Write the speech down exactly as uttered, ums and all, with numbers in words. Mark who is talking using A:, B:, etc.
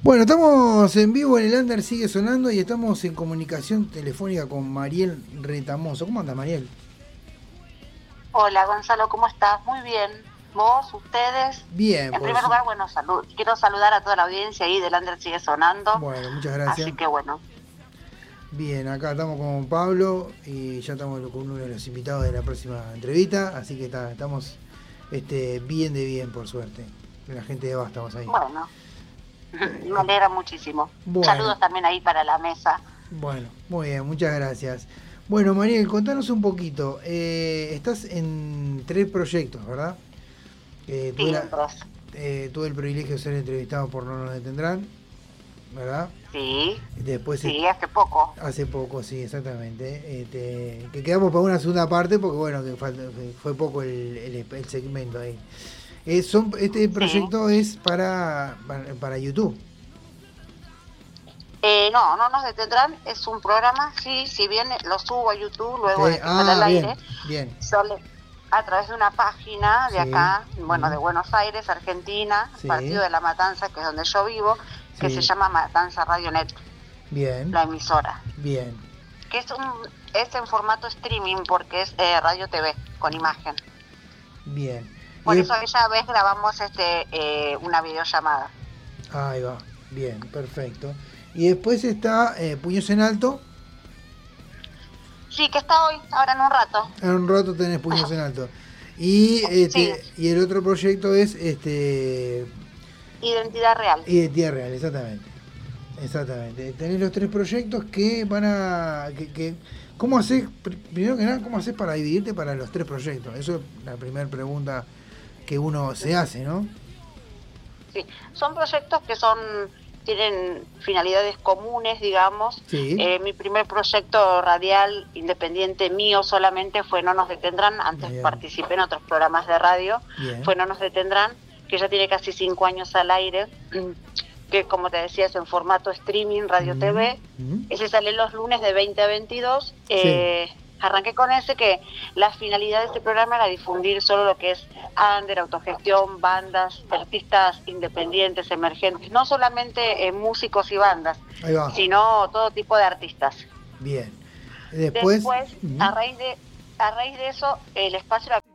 A: Bueno, estamos en vivo en el Under Sigue Sonando y estamos en comunicación telefónica con Mariel Retamoso. ¿Cómo anda, Mariel?
B: Hola, Gonzalo, ¿cómo estás? Muy bien. ¿Vos, ustedes?
A: Bien,
B: En
A: por
B: primer
A: su...
B: lugar, bueno, salud. Quiero saludar a toda la audiencia ahí del Under Sigue Sonando.
A: Bueno, muchas gracias.
B: Así que bueno.
A: Bien, acá estamos con Pablo y ya estamos con uno de los invitados de la próxima entrevista, así que está, estamos este, bien de bien, por suerte. La gente de Basta, estamos ahí.
B: Bueno, me alegra muchísimo.
A: Bueno.
B: Saludos también ahí para la mesa.
A: Bueno, muy bien, muchas gracias. Bueno, Mariel, contanos un poquito. Eh, estás en tres proyectos, ¿verdad? Eh,
B: Sí,
A: tuve,
B: dos.
A: eh, tuve el privilegio de ser entrevistado por No Nos Detendrán, ¿verdad?
B: Sí,
A: Después
B: sí, hace poco.
A: Hace poco, sí, exactamente. Este, que quedamos para una segunda parte porque, bueno, que, falta, que fue poco el, el, el segmento ahí. Eh, son, este proyecto sí. es para, para, para YouTube.
B: Eh, no, no nos detendrán, es un programa, sí, si bien lo subo a YouTube luego
A: Sí.
B: de que
A: ah,
B: sale al
A: bien,
B: aire,
A: bien.
B: sale a través de una página de
A: sí.
B: acá, bueno,
A: mm.
B: de Buenos Aires, Argentina,
A: sí.
B: partido de La Matanza, que es donde yo vivo, que
A: sí.
B: se llama Matanza Radio Net,
A: bien.
B: la emisora.
A: Bien.
B: Que es, un, es en formato streaming porque es eh, radio T V, con imagen.
A: Bien.
B: Por
A: y
B: eso esa vez grabamos este eh, una videollamada.
A: Ahí va, bien, perfecto. Y después está eh, Puños en Alto.
B: Sí, que está hoy, ahora en un rato.
A: En un rato tenés Puños en Alto. Y este
B: sí.
A: y el otro proyecto es este
B: Identidad Real.
A: Identidad Real, exactamente. Exactamente. Tenés los tres proyectos que van a que, que ¿cómo haces primero que nada cómo haces para dividirte para los tres proyectos? Eso es la primera pregunta que uno se hace, ¿no?
B: Sí, son proyectos que son tienen finalidades comunes, digamos.
A: Sí.
B: Eh, mi primer proyecto radial independiente mío solamente fue No Nos Detendrán. Antes Bien. participé en otros programas de radio.
A: Bien.
B: Fue No Nos Detendrán, que ya tiene casi cinco años al aire, que como te decía es en formato streaming, radio mm. T V. Mm. Ese sale los lunes de veinte a veintidós. Eh, sí. Arranqué con ese que la finalidad de este programa era difundir solo lo que es under, autogestión, bandas, artistas independientes, emergentes, no solamente eh, músicos y bandas, sino todo tipo de artistas.
A: Bien. Después,
B: Después uh-huh. a raíz de a raíz de eso, el espacio era